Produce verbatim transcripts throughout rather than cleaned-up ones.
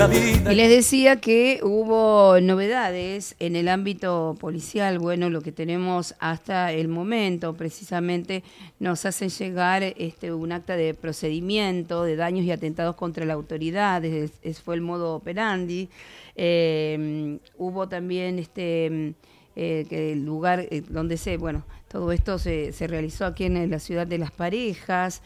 Y les decía que hubo novedades en el ámbito policial. Bueno, lo que tenemos hasta el momento, precisamente nos hacen llegar este, un acta de procedimiento de daños y atentados contra la autoridad. Es, es, fue el modo operandi. Eh, hubo también este eh, que el lugar eh, donde se, bueno, todo esto se, se realizó aquí en la ciudad de Las Parejas.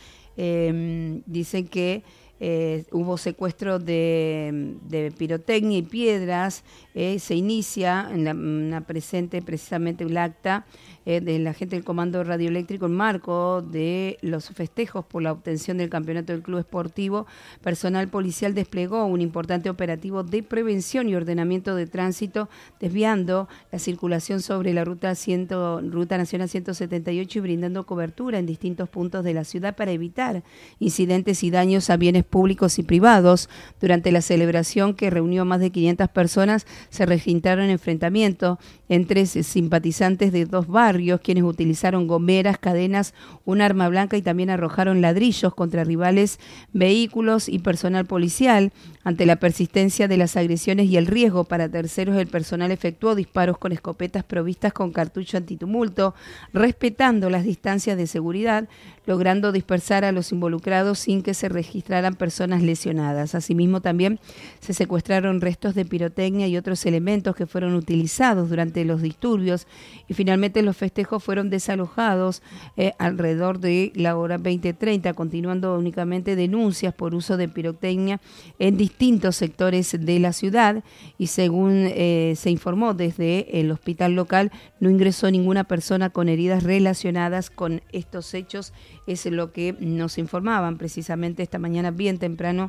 Eh, dicen que Eh, hubo secuestro de, de pirotecnia y piedras. Eh, se inicia en la, en la presente precisamente el acta eh, de la gente del Comando Radioeléctrico en marco de los festejos por la obtención del campeonato del Club Esportivo. Personal policial desplegó un importante operativo de prevención y ordenamiento de tránsito, desviando la circulación sobre la ruta, cien, ruta nacional ciento setenta y ocho y brindando cobertura en distintos puntos de la ciudad para evitar incidentes y daños a bienes públicos y privados. Durante la celebración, que reunió a más de quinientas personas, se registraron enfrentamientos entre simpatizantes de dos barrios, quienes utilizaron gomeras, cadenas, un arma blanca y también arrojaron ladrillos contra rivales vehículos y personal policial. Ante la persistencia de las agresiones y el riesgo para terceros, el personal efectuó disparos con escopetas provistas con cartucho antitumulto, respetando las distancias de seguridad, logrando dispersar a los involucrados sin que se registraran personas lesionadas. Asimismo, también se secuestraron restos de pirotecnia y otros elementos que fueron utilizados durante los disturbios, y finalmente los festejos fueron desalojados eh, alrededor de la hora veinte treinta, continuando únicamente denuncias por uso de pirotecnia en distintos sectores de la ciudad, y según eh, se informó desde el hospital local, no ingresó ninguna persona con heridas relacionadas con estos hechos. Es lo que nos informaban precisamente esta mañana bien temprano,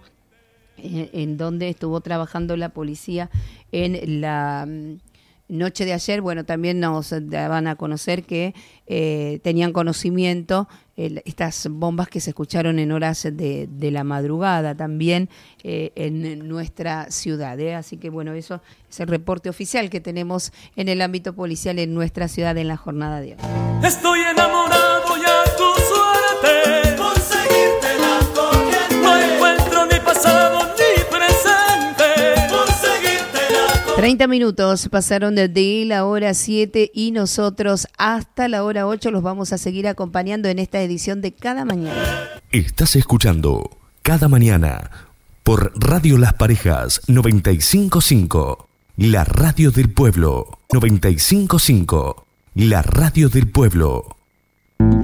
eh, en donde estuvo trabajando la policía en la noche de ayer. Bueno, también nos daban a conocer que eh, tenían conocimiento eh, estas bombas que se escucharon en horas de, de la madrugada también eh, en nuestra ciudad. ¿eh? Así que bueno, eso es el reporte oficial que tenemos en el ámbito policial en nuestra ciudad en la jornada de hoy. Estoy enamorado ya tu suerte, conseguirte la corriente. No encuentro ni pasado ni presente, conseguirte la corriente. treinta minutos pasaron desde la hora siete y nosotros hasta la hora ocho los vamos a seguir acompañando en esta edición de Cada Mañana. Estás escuchando Cada Mañana por Radio Las Parejas noventa y cinco punto cinco, la radio del pueblo. noventa y cinco punto cinco, la radio del pueblo.